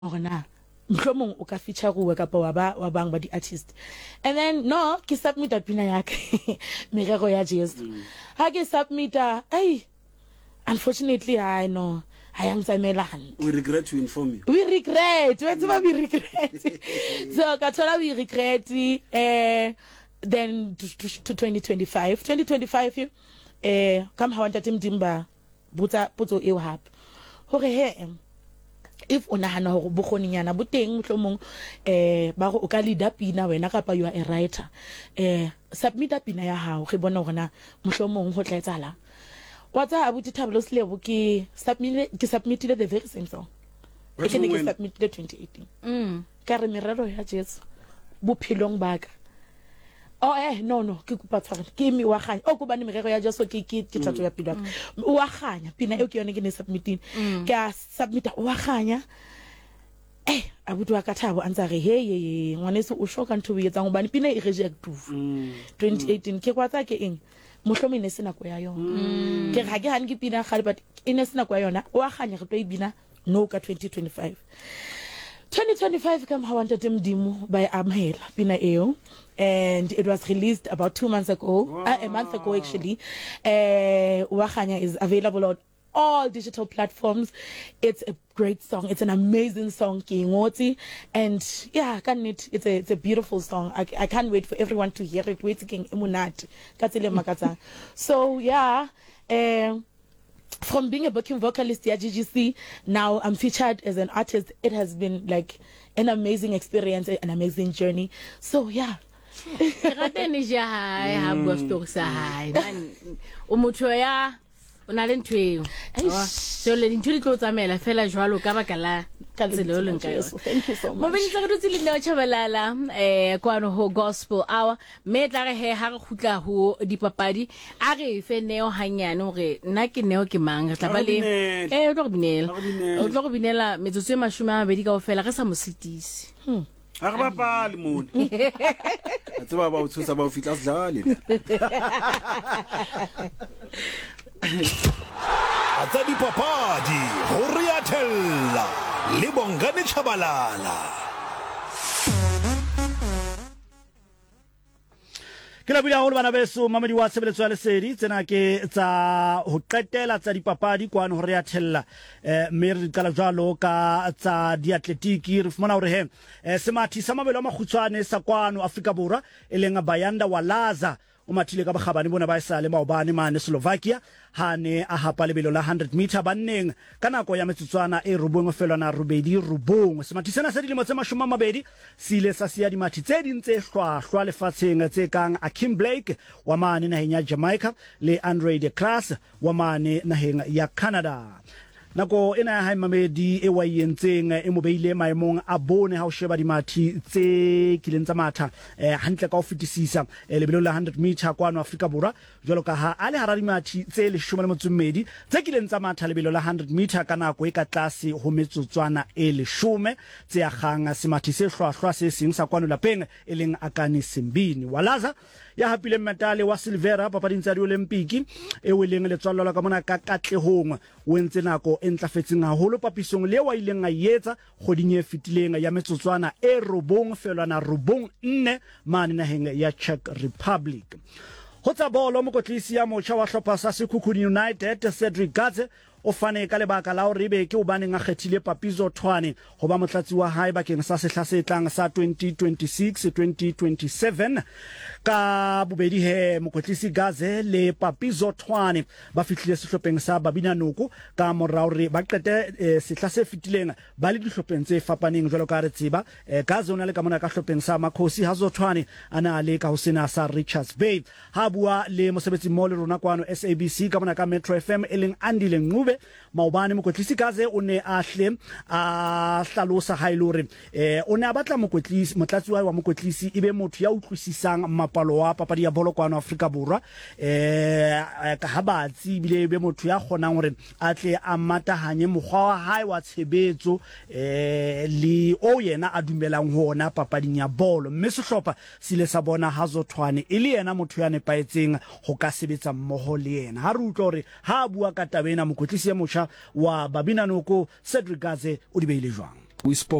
Ona mhlomong o ka feature go ka wa bang ba di artist, and then no ke submit pina yake merero ya Jesu ha ke submit unfortunately I know I am Samelan. We regret to inform you. We regret. We regret. So Katola we regret then to 2025. 2025 come how want timba buta puto e hap. Hore he if o nahana hore bokgoninyana bo teng mohlomong ba go o ka leader pina wena kapa you are a writer submit pina ya hao re bona hore na mohlomong ho tla etsala wa tsa abuti Thabelo Selebo ke submitile the very same song e ke ne ke submitile 2018 ka re merero ya Jesu bophelong ba ka no ke kupa tshware ke mi wa ganya o go bane merero ya Jesu ke thato ya pina wa ganya pina e ke yone ke ne submitine ka submita wa ganya abuti wa ka Thabo antsa re he ngwanese o shoka ntho o etsang bane pina e reject 2018 ke kwatsa ke eng mohlomong ne sena go ya yona ke ga ke hane ke pina gale but ene sena go ya yona wa ganya re tlo e bina no ka 2025 come how wanted Mdimu by Amhela pina eo, and it was released about 2 months ago. Wow. A month ago actually. Wahanya is available on all digital platforms. It's a great song. It's an amazing song, Kingoti, and yeah, it's a beautiful song. I can't wait for everyone to hear it. Wait, King Emunat Katile Makata. So yeah, from being a backing vocalist at GGC, now I'm featured as an artist. It has been like an amazing experience, an amazing journey. So yeah. Ona le ntwe so le ntwe tlo tsamela fela jwalo ka baka la ka tsela o leng ka yona. Thank you so much. Mo bentse go tsile nna Chabalala kwano ho gospel hour me tla re he ha re khutla ho dipapadi a re fe neo hanyane hore nna ke neo ke mang tla ba le o tlo go binela metsotso e 20 ka ofela re sa mo sitisi a re bapa le mone a tseba ba o tshosa ba o fitla sdlale Atsa dipapadi ho Riathella le Bongane Chabalala. Ke la bula ho bana beso mamedi wa tshebeletso ya lesedi tsena ke tsa ho qetela tsa dipapadi kwano ho Riathella mme re qala jwalo ka tsa diatletiki re fumana hore he semathi sa mabelo a makgutshwane sa kwano Afrika Borwa e leng Bayanda Walaza o mathile ka bagabane bona ba isa le maobane mane Slovakia hane a hapa lebelo la 100 meter banneng ka nako ya metsotswana e robong felwana robedi robong semathi sena sa dilemo tse 20 sile sa sia dimathi tse dintse hlwa lefatsheng tse kang Akim Blake wa mane naheng ya Jamaica le Andre de Class wa mane naheng ya Canada. Nako ena ya Haimamedi e wa yentseng e mo beile maemong a bone ha o sheba dimathi tse kileng tsa matha hantle ka o fetisisa lebelo la 100 meter kwano Afrika Borwa jwalo ka ha ale hara dimathi tse 12 tse kileng tsa matha lebelo la 100 meter ka nako e ka tlase ho metsotswana e 10 tse ya gang semathi se hlwahlwa se seng sa kwano lapeng e leng Akani Simbini Walaza ya hapile metale wa silvera papading tsa di-Olympic e weleng letswalo la ka mona ka katlehong o entse nako e ntlafetseng haholo papisong le wa ileng a yetsa kgoding e fitileng ya metsotswana e robong felwana robong 4 mane naheng ya Czech Republic. Ho tsa bolo mokotlisi ya motjha wa hlopha sa Sekhukhune United Cedric Gadze o fane ka lebaka la hore be ke o baneng a kgethile Papizo Thwane ho ba motlatsi wa hae bakeng sa sehla se tlang sa 2026-2027 ka bobedi he mokotlisi Gadze le Papizo Thwane ba fihlile sehlopheng sa Babina Noko ka morao re ba qete sehla se fitileng ba le dihlopheng tse fapaneng jwalo ka re tseba Gadze ona le ka mona ka hlopheng sa Makhosi Hazo Thwane ana le ka ho sena sa Richards Bay ha bua le mosebetsi mole rona kwano SABC ka mona ka Metro FM eleng Andile Ngube maobane mokotlisi Gadze o ne a hle a hlalosa hailore o ne a batla mokotlisi motlatsi wa mokotlisi ibe motho ya utlwisisang mapalo wa papadi ya bolo kwano Afrika Borwa ka habatsi bile be motho ya kgonang hore a tle a matahanye mokgwa wa hae wa tshebetso le o yena a dumelang hona papading ya bolo mme sehlopha sile sa bona Hazo Thwane e le yena motho ya nepaetseng ho ka sebetsa mmoho le yena ha re utlwa hore ha bua ka tabena mokotlisi ya motjha wa Babina Noko Cedric Gadze o di beile jwang. We spoke